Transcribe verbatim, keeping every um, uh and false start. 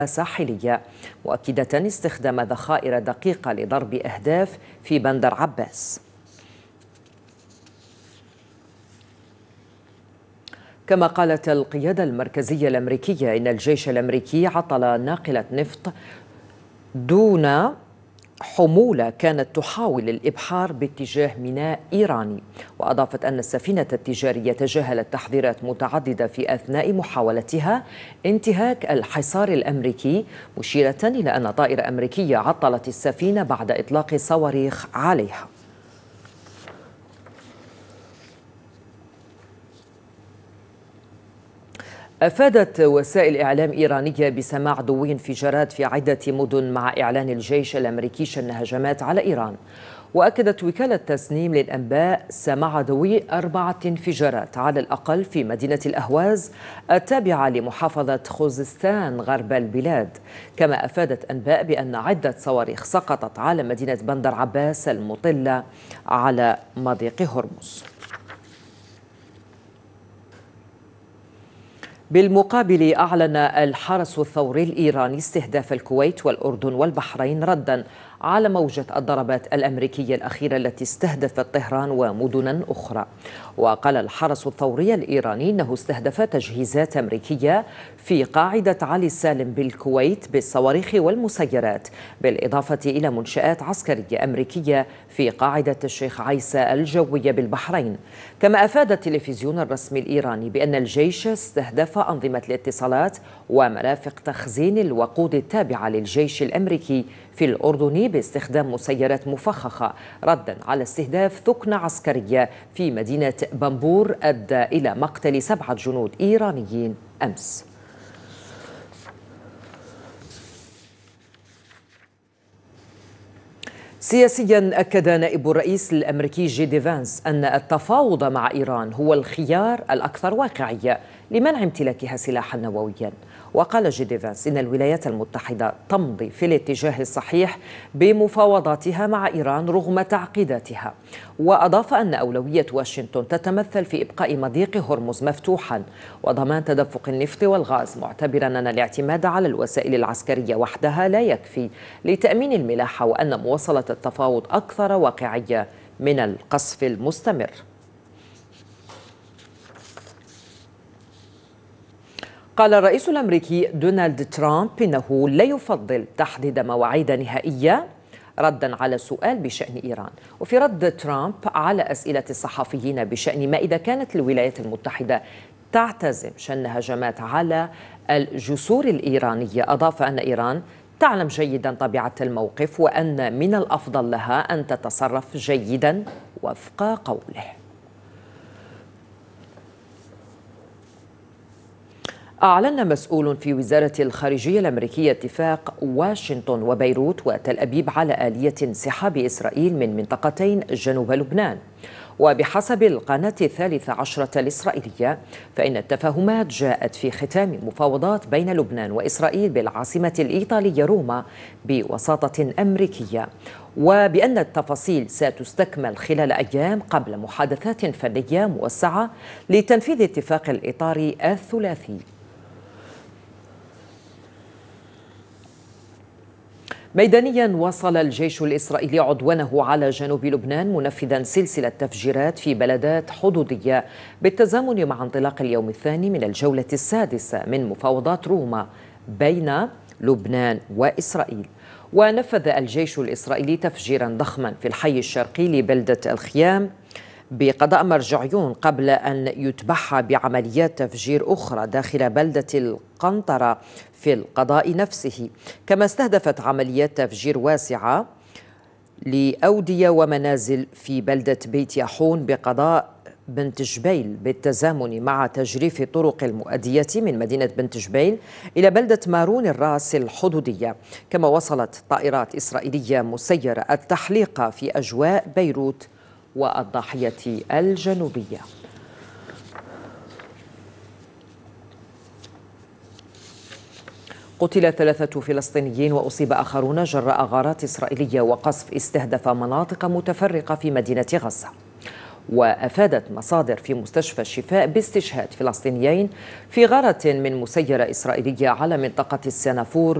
ساحلية، مؤكدة استخدام ذخائر دقيقة لضرب أهداف في بندر عباس. كما قالت القيادة المركزية الأمريكية إن الجيش الأمريكي عطل ناقلة نفط دون حمولة كانت تحاول الإبحار باتجاه ميناء إيراني، وأضافت أن السفينة التجارية تجاهلت تحذيرات متعددة في أثناء محاولتها انتهاك الحصار الأمريكي، مشيرة إلى أن طائرة أمريكية عطلت السفينة بعد إطلاق صواريخ عليها. أفادت وسائل إعلام إيرانية بسماع دوي انفجارات في عدة مدن مع إعلان الجيش الأمريكي شن هجمات على إيران. وأكدت وكالة تسنيم للأنباء سماع دوي أربعة انفجارات على الأقل في مدينة الأهواز التابعة لمحافظة خوزستان غرب البلاد. كما أفادت أنباء بأن عدة صواريخ سقطت على مدينة بندر عباس المطلة على مضيق هرمز. بالمقابل، أعلن الحرس الثوري الإيراني استهداف الكويت والأردن والبحرين رداً على موجة الضربات الأمريكية الأخيرة التي استهدفت طهران ومدنا أخرى. وقال الحرس الثوري الإيراني أنه استهدف تجهيزات أمريكية في قاعدة علي السالم بالكويت بالصواريخ والمسيرات، بالإضافة إلى منشآت عسكرية أمريكية في قاعدة الشيخ عيسى الجوية بالبحرين. كما أفاد التلفزيون الرسمي الإيراني بأن الجيش استهدف أنظمة الاتصالات ومرافق تخزين الوقود التابعة للجيش الأمريكي في الأردن باستخدام مسيرات مفخخة، ردا على استهداف ثكنة عسكرية في مدينة بنبور أدى إلى مقتل سبعة جنود إيرانيين أمس. سياسيا، أكد نائب الرئيس الأمريكي جي دي فانس أن التفاوض مع إيران هو الخيار الأكثر واقعية لمنع امتلاكها سلاحا نوويا. وقال جي دي فانس إن الولايات المتحدة تمضي في الاتجاه الصحيح بمفاوضاتها مع إيران رغم تعقيداتها. وأضاف أن أولوية واشنطن تتمثل في إبقاء مضيق هرمز مفتوحا وضمان تدفق النفط والغاز، معتبرا أن الاعتماد على الوسائل العسكرية وحدها لا يكفي لتأمين الملاحة، وأن مواصلة التفاوض أكثر واقعية من القصف المستمر. قال الرئيس الأمريكي دونالد ترامب إنه لا يفضل تحديد مواعيد نهائية ردا على سؤال بشأن إيران. وفي رد ترامب على أسئلة الصحفيين بشأن ما إذا كانت الولايات المتحدة تعتزم شن هجمات على الجسور الإيرانية، أضاف أن إيران تعلم جيدا طبيعة الموقف وأن من الأفضل لها أن تتصرف جيدا وفق قوله. أعلن مسؤول في وزارة الخارجية الأمريكية اتفاق واشنطن وبيروت وتل أبيب على آلية انسحاب إسرائيل من منطقتين جنوب لبنان. وبحسب القناة الثالثة عشرة الإسرائيلية، فإن التفاهمات جاءت في ختام مفاوضات بين لبنان وإسرائيل بالعاصمة الإيطالية روما بوساطة أمريكية، وبأن التفاصيل ستستكمل خلال أيام قبل محادثات فنية موسعة لتنفيذ اتفاق الإطار الثلاثي. ميدانيا، واصل الجيش الإسرائيلي عدوانه على جنوب لبنان منفذا سلسلة تفجيرات في بلدات حدودية بالتزامن مع انطلاق اليوم الثاني من الجولة السادسة من مفاوضات روما بين لبنان وإسرائيل. ونفذ الجيش الإسرائيلي تفجيرا ضخما في الحي الشرقي لبلدة الخيام بقضاء مرجعيون قبل أن يتبعها بعمليات تفجير أخرى داخل بلدة القنطرة في القضاء نفسه. كما استهدفت عمليات تفجير واسعة لأودية ومنازل في بلدة بيت ياحون بقضاء بنت جبيل بالتزامن مع تجريف طرق المؤدية من مدينة بنت جبيل إلى بلدة مارون الراس الحدودية. كما وصلت طائرات إسرائيلية مسيرة التحليق في أجواء بيروت والضاحية الجنوبية. قتل ثلاثة فلسطينيين وأصيب آخرون جراء غارات إسرائيلية وقصف استهدف مناطق متفرقة في مدينة غزة. وأفادت مصادر في مستشفى الشفاء باستشهاد فلسطينيين في غارة من مسيرة إسرائيلية على منطقة السنافور